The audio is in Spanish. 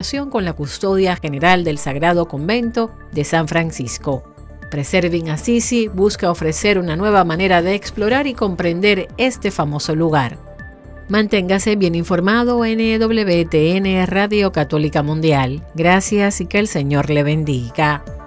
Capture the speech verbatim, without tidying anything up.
relación con la custodia general del Sagrado Convento de San Francisco. Preserving Assisi busca ofrecer una nueva manera de explorar y comprender este famoso lugar. Manténgase bien informado en W T N Radio Católica Mundial. Gracias y que el Señor le bendiga.